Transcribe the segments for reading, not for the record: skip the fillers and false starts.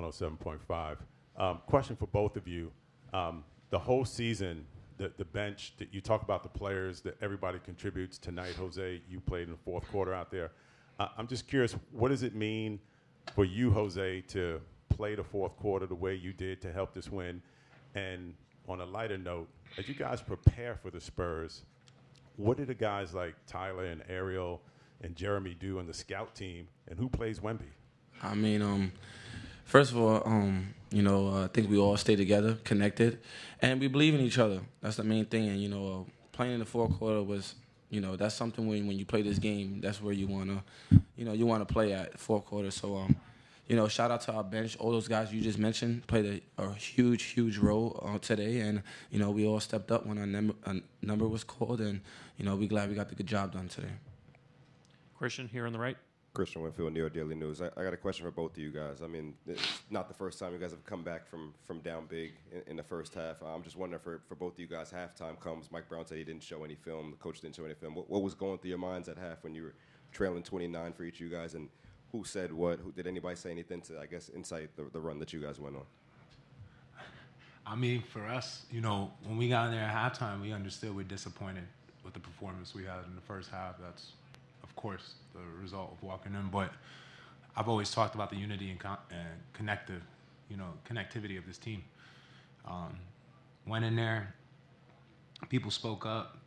107.5. Question for both of you. The whole season, the bench, that you talk about the players that everybody contributes. Tonight, Jose, you played in the fourth quarter out there. I'm just curious, what does it mean for you, Jose, to play the fourth quarter the way you did to help this win? And on a lighter note, as you guys prepare for the Spurs, what did the guys like Tyler and Ariel and Jeremy do on the scout team, and who plays Wemby? I mean, first of all, I think we all stay together, connected, and we believe in each other. That's the main thing. And, playing in the fourth quarter was, that's something when you play this game, that's where you want to play at, fourth quarter. So, shout out to our bench. All those guys you just mentioned played a huge, huge role today. And, we all stepped up when our number was called. And, we're glad we got the good job done today. Christian, here on the right. Christian Winfield, New York Daily News. I got a question for both of you guys. I mean, it's not the first time you guys have come back from down big in the first half. I'm just wondering, for both of you guys, halftime comes. Mike Brown said he didn't show any film. The coach didn't show any film. What was going through your minds at half when you were trailing 29 for each of you guys? And who said what? Did anybody say anything to, I guess, incite the run that you guys went on? I mean, for us, when we got in there at halftime, we understood we're disappointed with the performance we had in the first half. That's, of course, the result of walking in. But I've always talked about the unity and connectivity of this team. Went in there, people spoke up.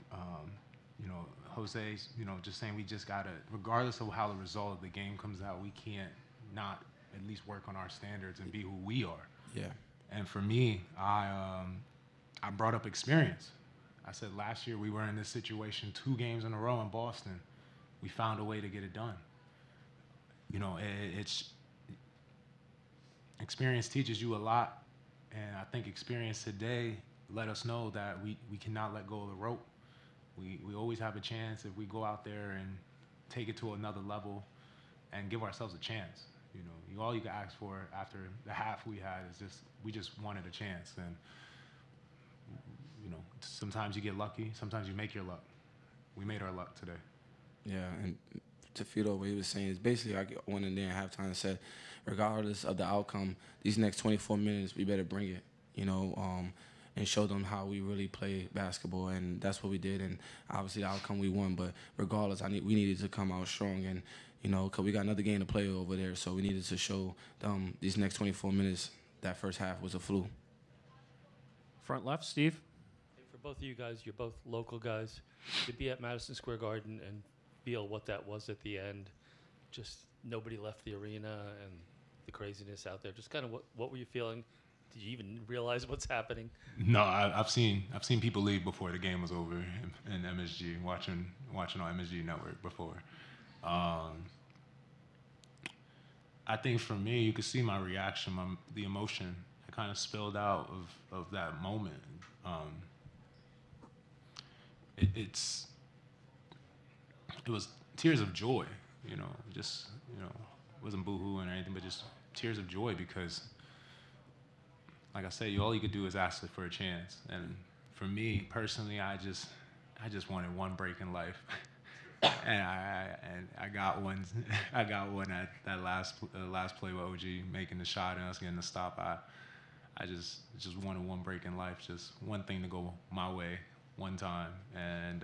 Jose's, just saying we just gotta, regardless of how the result of the game comes out, we can't not at least work on our standards and be who we are. Yeah. And for me, I brought up experience. I said last year we were in this situation 2 games in a row in Boston. We found a way to get it done. It's experience teaches you a lot, and I think experience today let us know that we cannot let go of the rope. We always have a chance if we go out there and take it to another level and give ourselves a chance. All you can ask for after the half we had is we just wanted a chance. And sometimes you get lucky, sometimes you make your luck. We made our luck today. Yeah, and to Fido, what he was saying is basically I went in there at halftime and said, regardless of the outcome, these next 24 minutes, we better bring it, and show them how we really play basketball. And that's what we did. And obviously the outcome we won, but regardless, we needed to come out strong. And, because we got another game to play over there, so we needed to show them these next 24 minutes that first half was a fluke. Front left, Steve. For both of you guys, you're both local guys. To be at Madison Square Garden and feel what that was at the end, just nobody left the arena and the craziness out there. Just kind of what were you feeling? Did you even realize what's happening? No, I've seen people leave before the game was over in MSG, watching on MSG Network before. I think for me, you could see my reaction, the emotion. It kind of spilled out of that moment. It was tears of joy, it wasn't boo-hoo or anything, but just tears of joy because, like I said, all you could do is ask for a chance. And for me personally, I just wanted one break in life, and I got one. I got one at that last play with OG making the shot and us getting the stop. I just wanted one break in life, just one thing to go my way one time, and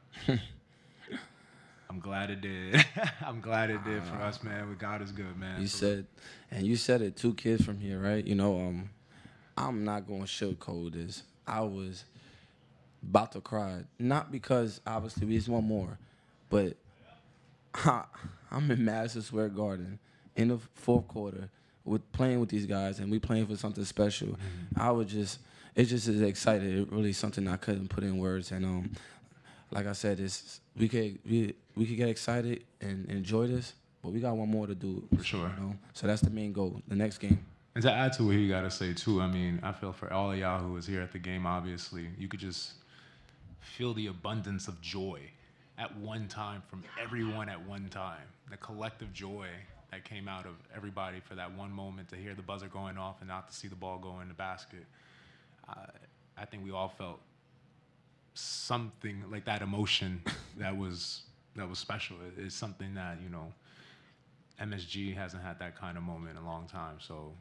I'm glad it did. I'm glad it did for us, man. God is good, man. You said it, 2 kids from here, right? I'm not going to sugarcoat this. I was about to cry. Not because, obviously, we just want more, but I'm in Madison Square Garden in the fourth quarter playing with these guys, and we playing for something special. Mm-hmm. It's just as excited. It really something I couldn't put in words. And like I said, we could get excited and enjoy this, but we got one more to do. For sure. So that's the main goal, the next game. And to add to what you got to say, too, I mean, I feel for all of y'all who was here at the game, obviously, you could just feel the abundance of joy at one time from everyone at one time. The collective joy that came out of everybody for that one moment to hear the buzzer going off and not to see the ball go in the basket. I think we all felt something like that emotion that was special. It's something that, MSG hasn't had that kind of moment in a long time. So